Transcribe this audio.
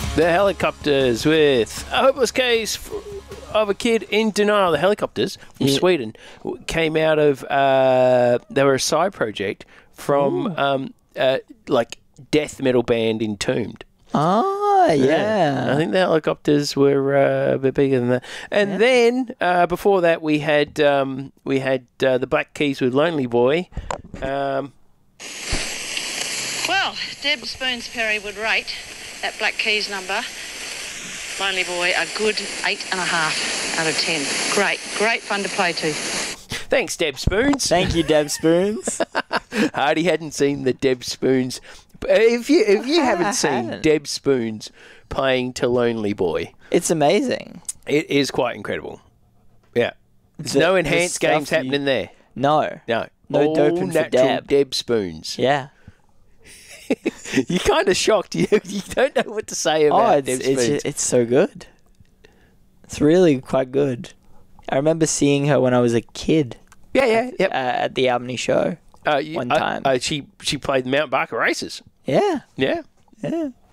The Helicopters with a hopeless case of a kid in denial. The Helicopters from Sweden came out of, they were a side project from like death metal band Entombed. Oh, yeah. I think the Helicopters were a bit bigger than that. And then before that, we had the Black Keys with Lonely Boy. Well, Deb Spoonsperry would rate that Black Keys number, Lonely Boy, a good 8.5 out of 10. Great fun to play to. Thanks, Deb Spoons. Thank you, Deb Spoons. Hardy hadn't seen the Deb Spoons. If you haven't seen Deb Spoons playing to Lonely Boy, It's amazing. it is quite incredible. Yeah. There's no enhanced games happening there. No. No. No All doping for natural Deb. Spoons. Yeah. You're kind of shocked. You don't know what to say about Deb Spoons. It's so good. It's really quite good. I remember seeing her when I was a kid. Yeah. At the Albany show. One time. She played the Mount Barker Races. Yeah. Yeah. Yeah.